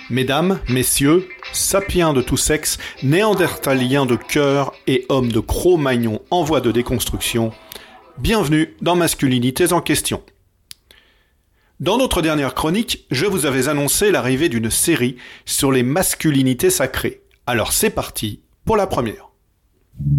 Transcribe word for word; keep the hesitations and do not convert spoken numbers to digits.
Mesdames, messieurs, sapiens de tout sexe, néandertaliens de cœur et hommes de Cro-Magnon en voie de déconstruction, bienvenue dans Masculinités en question. Dans notre dernière chronique, je vous avais annoncé l'arrivée d'une série sur les masculinités sacrées. Alors c'est parti pour la première.